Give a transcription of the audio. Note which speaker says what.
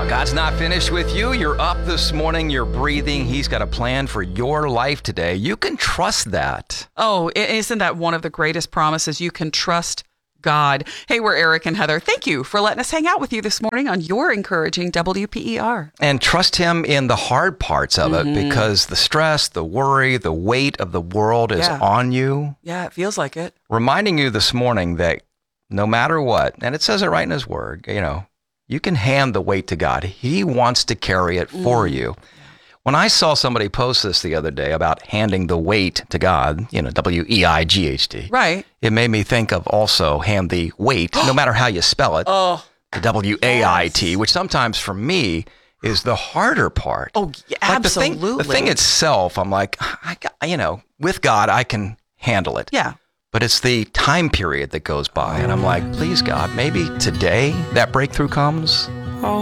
Speaker 1: God's not finished with you. You're up this morning. You're breathing. He's got a plan for your life today. You can trust that.
Speaker 2: Oh, isn't that one of the greatest promises? You can trust God. Hey, we're Eric and Heather. Thank you for letting us hang out with you this morning on your encouraging WPER.
Speaker 1: And trust Him in the hard parts of it, because the stress, the worry, the weight of the world is on you.
Speaker 2: Yeah, it feels like it.
Speaker 1: Reminding you this morning that no matter what, and it says it right in His Word, you can hand the weight to God. He wants to carry it for you. When I saw somebody post this the other day about handing the weight to God, WEIGHT.
Speaker 2: Right.
Speaker 1: It made me think of also hand the weight, no matter how you spell it, the WAIT, which sometimes for me is the harder part.
Speaker 2: Oh, yeah, absolutely.
Speaker 1: The thing itself, I'm like, with God, I can handle it.
Speaker 2: Yeah.
Speaker 1: But it's the time period that goes by. And I'm like, please, God, maybe today that breakthrough comes.